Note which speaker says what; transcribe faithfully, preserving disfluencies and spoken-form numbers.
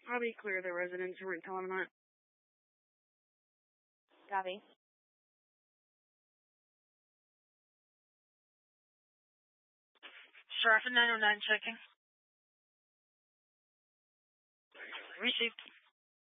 Speaker 1: I'll be clear the residents who weren't telling them that.
Speaker 2: Copy.
Speaker 3: Sheriff at nine oh nine checking. Received.